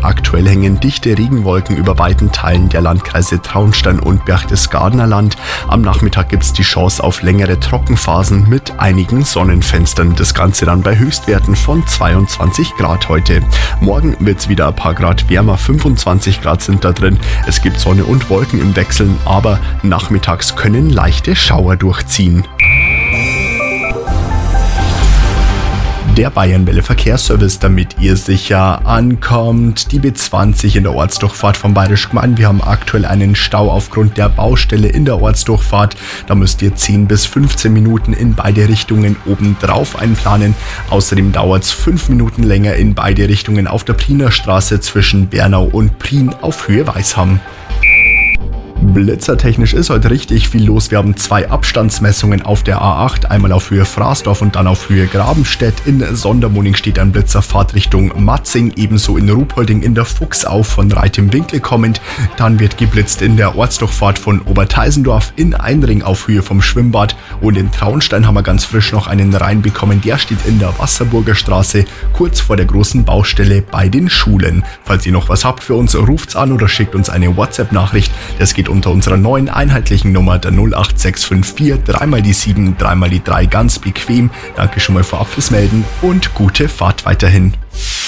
Aktuell hängen dichte Regenwolken über weiten Teilen der Landkreise Traunstein und Berchtesgadener Land. Am Nachmittag gibt es die Chance auf längere Trockenphasen mit einigen Sonnenfenstern. Das Ganze dann bei Höchstwerten von 22 Grad heute. Morgen wird es wieder ein paar Grad wärmer, 25 Grad sind da drin. Es gibt Sonne und Wolken im Wechseln, aber nachmittags können leichte Schauer durchziehen. Der Bayernwelle Verkehrsservice, damit ihr sicher ankommt. Die B20 in der Ortsdurchfahrt von Bayerisch Gmein. Wir haben aktuell einen Stau aufgrund der Baustelle in der Ortsdurchfahrt. Da müsst ihr 10 bis 15 Minuten in beide Richtungen obendrauf einplanen. Außerdem dauert es 5 Minuten länger in beide Richtungen auf der Priener Straße zwischen Bernau und Prien auf Höhe Weisham. Blitzertechnisch ist heute richtig viel los. Wir haben 2 Abstandsmessungen auf der A8, einmal auf Höhe Frasdorf und dann auf Höhe Grabenstedt. In Sondermoning steht ein Blitzer Fahrtrichtung Matzing, ebenso in Ruhpolding in der Fuchsau von Reit im Winkel kommend. Dann wird geblitzt in der Ortsdurchfahrt von Oberteisendorf, in Einring auf Höhe vom Schwimmbad und in Traunstein haben wir ganz frisch noch einen reinbekommen. Der steht in der Wasserburger Straße, kurz vor der großen Baustelle bei den Schulen. Falls ihr noch was habt für uns, ruft's an oder schickt uns eine WhatsApp-Nachricht. Das geht unter unserer neuen einheitlichen Nummer der 08654 3 die 7 3 die 3 ganz bequem. Danke schon mal vorab fürs Melden und gute Fahrt weiterhin.